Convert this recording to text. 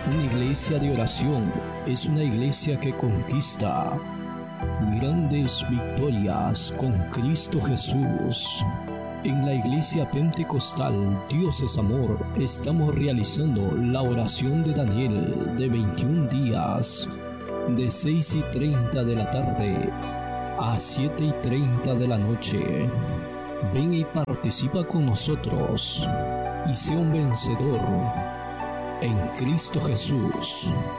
Una iglesia de oración es una iglesia que conquista grandes victorias con Cristo Jesús. En la iglesia pentecostal Dios es Amor estamos realizando la oración de Daniel de 21 días, de 6:30 de la tarde a 7:30 de la noche. Ven y participa con nosotros y sé un vencedor en Cristo Jesús.